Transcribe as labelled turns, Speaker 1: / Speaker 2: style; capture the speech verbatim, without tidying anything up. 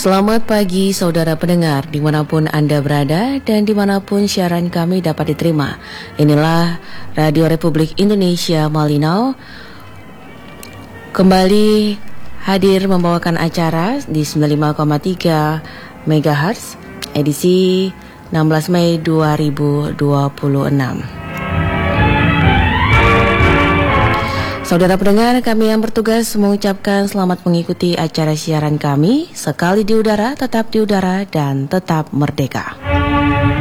Speaker 1: Selamat pagi saudara pendengar dimanapun Anda berada dan dimanapun siaran kami dapat diterima. Inilah Radio Republik Indonesia Malinau kembali hadir membawakan acara di sembilan puluh lima koma tiga megahertz edisi enam belas Mei dua ribu dua puluh enam. Saudara pendengar, kami yang bertugas mengucapkan selamat mengikuti acara siaran kami. Sekali di udara, tetap di udara dan tetap merdeka.